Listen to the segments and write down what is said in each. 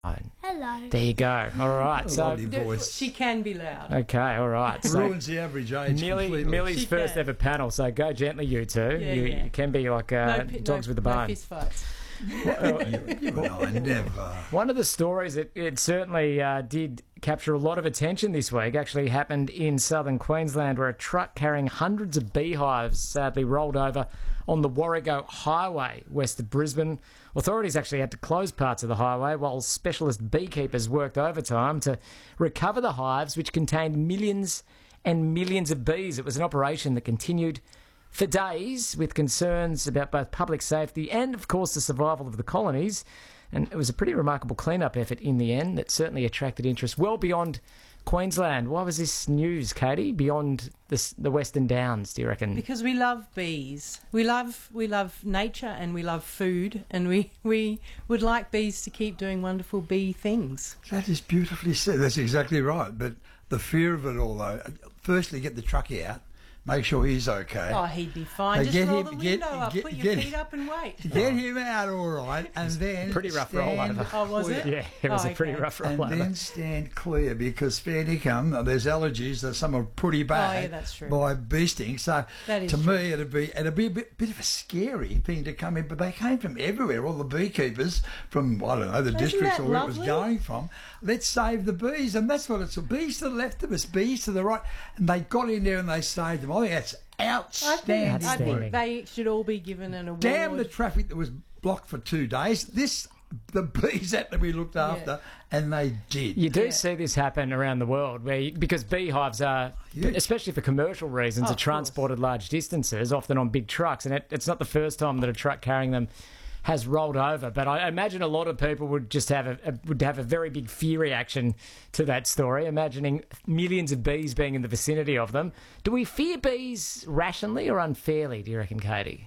Hello. There you go. All right. So Lovely voice. She can be loud. okay. All right. So Ruins the average age completely. Millie's She first can. ever panel. So go gently, you two. Yeah, you yeah. can be like dogs with a No bone. fist fights. You and I never. One of the stories that it certainly did capture a lot of attention this week actually happened in southern Queensland, where a truck carrying hundreds of beehives sadly rolled over on the Warrego Highway west of Brisbane. Authorities actually had to close parts of the highway while specialist beekeepers worked overtime to recover the hives, which contained millions and millions of bees. It was an operation that continued for days, with concerns about both public safety and, of course, the survival of the colonies. And it was a pretty remarkable clean-up effort in the end that certainly attracted interest well beyond Queensland. Why was this news, Katie, beyond the Western Downs, do you reckon? Because we love bees. We love nature and we love food, and we would like bees to keep doing wonderful bee things. That is beautifully said. That's exactly right. But the fear of it all, though, firstly, get the truck out. Make sure he's okay. Oh, he'd be fine. Now Just get roll him- the get- window up, get- put your get- feet up and wait. Get him out all right, and then Pretty rough stand rollover. Oh, was it? Yeah, it was Oh, a pretty okay. rough And rollover. then stand clear, because fair dinkum, there's allergies that some are pretty bad. Oh, yeah, that's true. By bee sting. So That is to true. me, it'd be a bit of a scary thing to come in. But they came from everywhere. All the beekeepers from the Isn't districts that or where it was lovely? going from. Let's save the bees, and that's what it's. Bees to the left of us, bees to the right, and they got in there and they saved them. I think that's outstanding. I Outstanding. think they should all be given an award. Damn the traffic that was blocked for 2 days. The bees had to be looked after, and they did. You do Yeah. see this happen around the world, because beehives are, Huge. especially for commercial reasons, Oh, are of course. transported large distances, often on big trucks, and it's not the first time that a truck carrying them has rolled over. But I imagine a lot of people would just have a very big fear reaction to that story, imagining millions of bees being in the vicinity of them. Do we fear bees rationally or unfairly, do you reckon, Katie?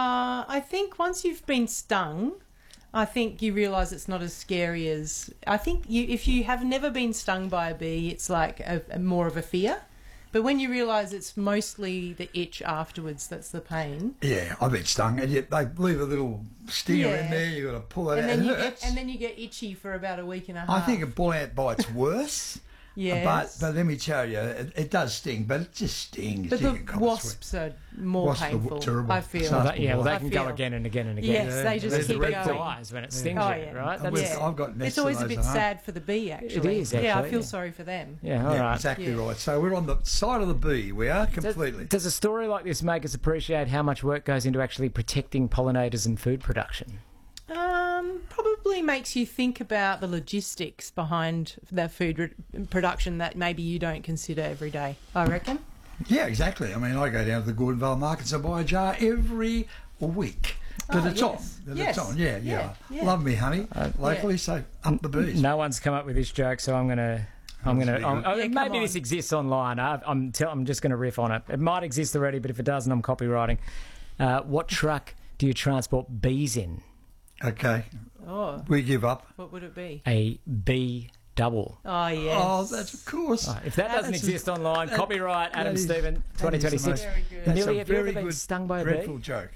I think once you've been stung, I think you realise it's not as scary as... I think if you have never been stung by a bee, it's like a more of a fear. But when you realise it's mostly the itch afterwards that's the pain, Yeah, I've been stung, and yet they leave a little stinger in Yeah. there. You got to pull it and out. then It hurts. you get itchy for about a week and a half. I think a bull-ant bite's worse. Yes. But let me tell you, it does sting, but it just stings. But You the can cop a wasps are more Wasps are painful. terrible. I feel. So- They I can go feel. again and again and again. Yes, they just There's keep the red going. flies when it stings Oh, you, yeah. right? And That's, I've got next It's to always a those bit at home. sad for the bee, actually. is, Yeah, I actually, feel yeah. sorry for them. yeah, all Yeah, right. exactly Yeah. right. So we're on the side of the bee. We are completely. Does a story like this make us appreciate how much work goes into actually protecting pollinators and food production? Probably makes you think about the logistics behind the food production that maybe you don't consider every day, I reckon. Yeah, exactly. I mean, I go down to the Gordonvale markets and buy a jar every week. That Oh, it's yes. on. That Yes. it's on. Yeah, yeah. Yeah, yeah. Love me, honey. Locally, so up the bees. No one's come up with this joke, so I'm gonna. really good. Yeah, Maybe come this on. exists online. I'm just going to riff on it. It might exist already, but if it doesn't, I'm copywriting. What truck do you transport bees in? Okay, Oh, we give up. what would it be? A bee double. Oh, yes. Oh, that's of course. If that doesn't That's exist online, copyright that Adam is- Stephen, that is the 2026. most- Very good. That's Millie, a have you ever very been good, stung by a dreadful bee? joke.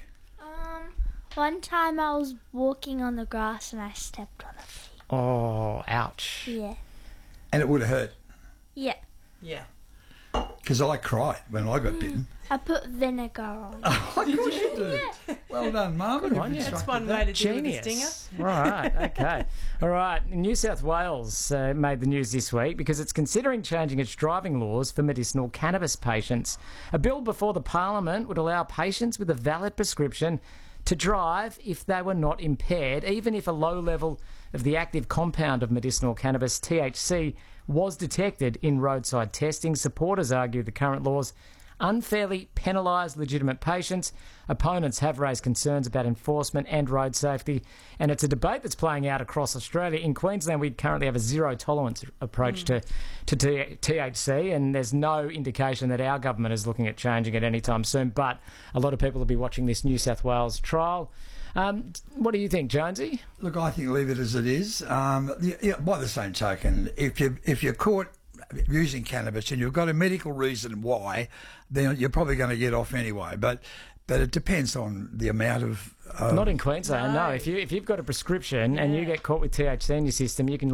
One time I was walking on the grass and I stepped on a bee. Oh, ouch. Yeah. And it would have hurt, Yeah. Yeah. because I cried when I got bitten. I put vinegar on. Of course you do. Well done, Marvin. on you. That's one way to deal with a stinger. Genius. Right, okay. All right. New South Wales made the news this week because it's considering changing its driving laws for medicinal cannabis patients. A bill before the Parliament would allow patients with a valid prescription to drive if they were not impaired, even if a low level of the active compound of medicinal cannabis, THC, was detected in roadside testing. Supporters argue the current laws unfairly penalise legitimate patients. Opponents have raised concerns about enforcement and road safety, and it's a debate that's playing out across Australia. In Queensland, we currently have a zero-tolerance approach to THC, and there's no indication that our government is looking at changing it anytime soon, but a lot of people will be watching this New South Wales trial. What do you think, Jonesy? Look, I think leave it as it is. Yeah, by the same token, if you're caught using cannabis and you've got a medical reason why, then you're probably going to get off anyway. But it depends on the amount of. Not in Queensland, no. No. If you've got a prescription and you get caught with THC in your system, you can